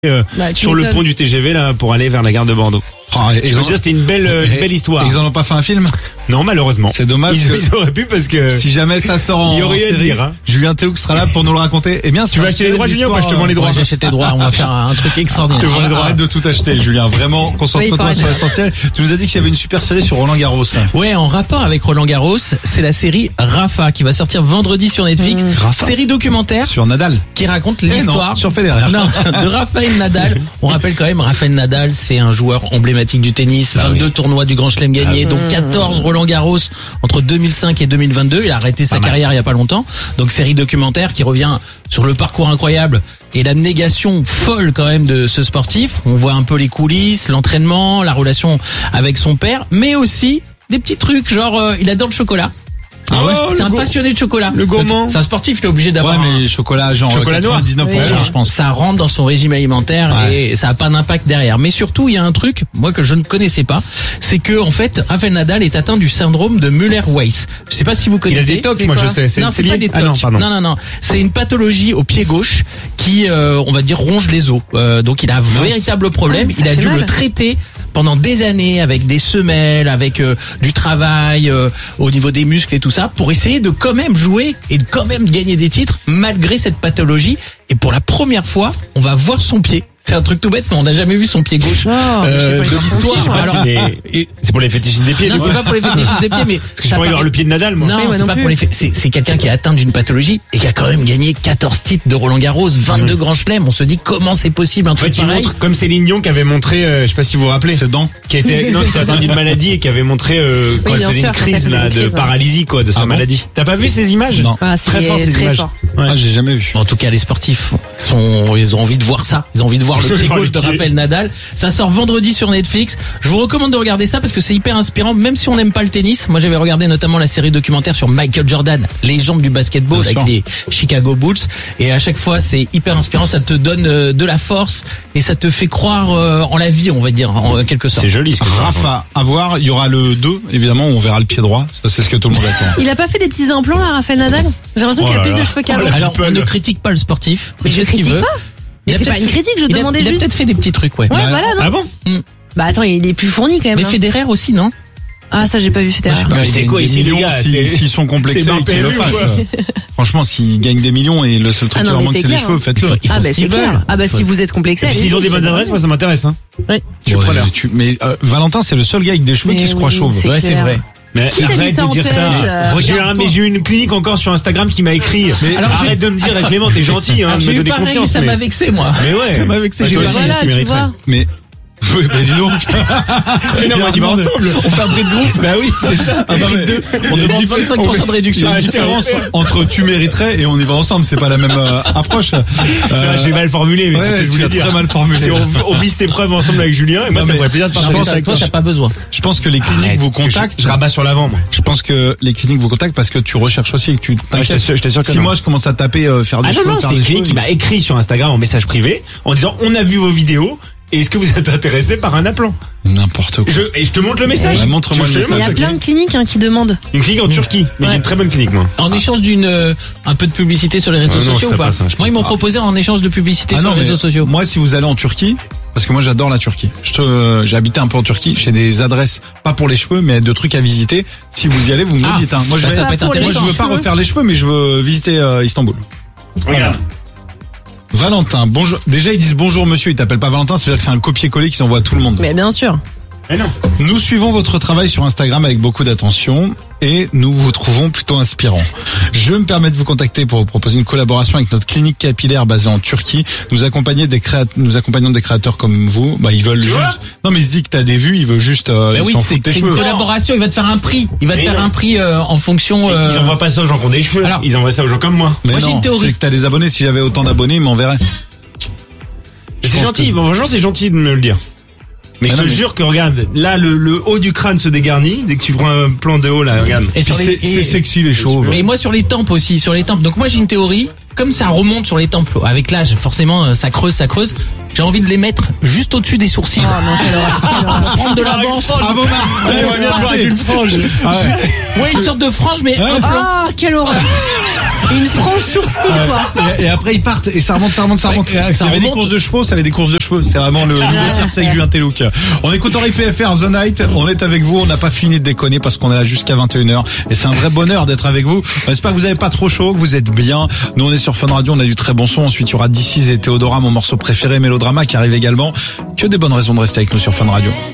sur le pont du TGV là pour aller vers la gare de Bordeaux. Je veux dire, c'était une belle histoire. Ils en ont pas fait un film? Non, malheureusement. C'est dommage. Ils auraient pu parce que si jamais ça sort en série, Julien Théoux sera là pour nous le raconter. Eh bien, tu vas acheter les droits, Julien, ou pas je te vends les droits? Ouais, j'achète les droits. On va faire un truc extraordinaire. Arrête de tout acheter, Julien. Vraiment, concentre-toi sur l'essentiel. Tu nous as dit qu'il y avait une super série sur Roland Garros. Ouais, en rapport avec Roland Garros, c'est la série Rafa qui va sortir vendredi sur Netflix. Série documentaire sur Nadal qui raconte l'histoire sur Federer. Non, de Rafael Nadal. On rappelle quand même, Rafael Nadal, c'est un joueur emblématique du tennis. 22 tournois du Grand Chelem gagnés, donc 14 Roland Garros entre 2005 et 2022. Il a arrêté sa carrière il y a pas longtemps. Donc série documentaire qui revient sur le parcours incroyable et la négation folle quand même de ce sportif. On voit un peu les coulisses, l'entraînement, la relation avec son père, mais aussi des petits trucs genre il adore le chocolat. Ah ouais, c'est un passionné de chocolat. Le gourmand. C'est un sportif, il est obligé d'avoir. Ouais, mais chocolat genre chocolat noir. 99%, je pense. Ça rentre dans son régime alimentaire et ça a pas d'impact derrière. Mais surtout, il y a un truc, moi, que je ne connaissais pas. C'est que, en fait, Rafael Nadal est atteint du syndrome de Müller-Weiss. Je sais pas si vous connaissez. Il a des tocs, moi, je sais. Non, c'est pas des tocs. Ah non, pardon. Non. C'est une pathologie au pied gauche qui, on va dire, ronge les os. Donc, il a un véritable problème. Il a dû le traiter pendant des années avec des semelles, avec du travail au niveau des muscles et tout ça, pour essayer de quand même jouer et de quand même gagner des titres malgré cette pathologie. Et pour la première fois, on va voir son pied. C'est un truc tout bête, mais on n'a jamais vu son pied gauche de l'histoire. Alors, c'est pour les fétichistes des pieds. Non, c'est pas pour les fétichistes des pieds, mais parce que je pourrais avoir le pied de Nadal, moi. Non, c'est pas pour les c'est quelqu'un qui est atteint d'une pathologie et qui a quand même gagné 14 titres de Roland Garros, 22 grands chelems. On se dit comment c'est possible un truc pareil. Il montre comme Céline Dion qui avait montré, je sais pas si vous vous rappelez, ses dents, qui était atteint d'une maladie et qui avait montré quand elle faisait une crise là de paralysie quoi de sa maladie. T'as pas vu ces images? Non. Très fort ces images. Ah, j'ai jamais vu. En tout cas, les sportifs ils ont envie de voir ça. Ils ont envie de voir le pied gauche de Rafael Nadal. Ça sort vendredi sur Netflix. Je vous recommande de regarder ça parce que c'est hyper inspirant, même si on n'aime pas le tennis. Moi, j'avais regardé notamment la série documentaire sur Michael Jordan, légende du basketball avec les Chicago Bulls. Et à chaque fois, c'est hyper inspirant. Ça te donne de la force et ça te fait croire en la vie, on va dire, en quelque sorte. C'est joli. Rafa, à voir. Il y aura le 2, évidemment, où on verra le pied droit. Ça, c'est ce que tout le monde attend. Il a pas fait des petits implants, là, Rafael Nadal? J'ai l'impression qu'il a plus de cheveux qu'avant. Alors, on ne critique pas le sportif. Mais il fait ce qu'il veut. Mais c'est pas une critique, je demandais juste. Il a peut-être fait des petits trucs, ouais. Ouais, voilà, non. Ah bon? Bah attends, il est plus fourni quand même. Mais Federer aussi, non? Ah, ça, j'ai pas vu Federer. C'est quoi ici, les gars? S'ils sont complexés et qu'ils le fassent. Franchement, s'ils gagnent des millions et le seul truc qui leur manque, c'est les cheveux, faites-le. Ah, bah, c'est clair. Ah, bah, si vous êtes complexé. S'ils ont des bonnes adresses, moi, ça m'intéresse, hein. Oui. Mais Valentin, c'est le seul gars avec des cheveux qui se croit chauve. Ouais, c'est vrai. Mais qui t'a dit ça en tête? Mais j'ai eu une clinique encore sur Instagram qui m'a écrit. Alors arrête de me dire, Clément, t'es gentil, hein, de me donner confiance. Ça m'a vexé, moi. Mais ouais. Ça m'a vexé. Toi aussi, tu mériterais. Mais oui, bah dis donc. Non, on va ensemble. On fait un prix de groupe. Bah oui, c'est ça. On demande 25% de réduction. Il y a une différence entre tu mériterais et on y va ensemble. C'est pas la même approche. J'ai mal formulé, mais c'est ce que je voulais dire. Très mal formulé. Si on vise tes preuves ensemble avec Julien, et moi, ça ferait plaisir de partager ça avec toi. Toi, t'as pas besoin. Je pense que les cliniques vous contactent. Je rabats sur l'avant, moi. Je pense que les cliniques vous contactent parce que tu recherches aussi et que tu t'inquiètes. Je t'assure que si moi je commence à taper faire des cheveux. Ah non, c'est une clinique qui m'a écrit sur Instagram en message privé en disant on a vu vos vidéos. Et est-ce que vous êtes intéressé par un appelant? N'importe quoi. Et je te montre le message. Ouais, montre-moi le message. Il y a plein de cliniques qui demandent. Une clinique en Turquie, mais une très bonne clinique, moi. En échage d'une un peu de publicité sur les réseaux sociaux ou pas? Moi, ils m'ont proposé en échange de publicité sur les réseaux sociaux. Moi, si vous allez en Turquie, parce que moi j'adore la Turquie. J'ai habité un peu en Turquie. J'ai des adresses, pas pour les cheveux, mais de trucs à visiter. Si vous y allez, vous me le dites. Hein. Moi, ça peut être intéressant. Moi, je veux pas refaire les cheveux, mais je veux visiter Istanbul. Regarde. Valentin, bonjour. Déjà, ils disent bonjour monsieur, ils t'appellent pas Valentin, c'est-à-dire que c'est un copier-coller qui s'envoie à tout le monde. Mais bien sûr. Mais non. Nous suivons votre travail sur Instagram avec beaucoup d'attention et nous vous trouvons plutôt inspirant. Je me permets de vous contacter pour vous proposer une collaboration avec notre clinique capillaire basée en Turquie. Nous accompagnons des créateurs comme vous. Bah, ils veulent juste. Non, mais il se dit que t'as des vues, il veut juste. Oui, c'est une collaboration. Il va te faire un prix. Il va te faire un prix en fonction. Ils envoient pas ça aux gens qui ont des cheveux. Alors, ils envoient ça aux gens comme moi. Mais moi, non, j'ai une théorie. C'est que t'as des abonnés. Si j'avais autant d'abonnés, ils m'enverraient. C'est gentil. Bon, franchement, c'est gentil de me le dire. Mais je te jure que regarde, là le haut du crâne se dégarnit dès que tu prends un plan de haut là, regarde. Et c'est sexy les chauves. Et moi sur les tempes aussi, sur les tempes. Donc moi j'ai une théorie, comme ça remonte sur les tempes avec l'âge, forcément ça creuse. J'ai envie de les mettre juste au-dessus des sourcils. Oh non, quelle horreur. Prendre de l'avance. Ah bon, on va bien voir avec une frange. Ouais, une sorte de frange mais un plan. Ah, quelle horreur. Une frange sourcil, quoi. Et après ils partent et ça remonte. Ouais, Il y avait des courses de chevaux, ça avait des courses de cheveux. C'est vraiment le tir avec Julien Telouk. On écoute Henri PFR, The Night. On est avec vous. On n'a pas fini de déconner parce qu'on est là jusqu'à 21h. Et c'est un vrai bonheur d'être avec vous. J'espère que vous avez pas trop chaud, que vous êtes bien. Nous, on est sur Fun Radio. On a du très bon son. Ensuite, il y aura DC's et Théodora, mon morceau préféré, Mélodrama, qui arrive également. Que des bonnes raisons de rester avec nous sur Fun Radio.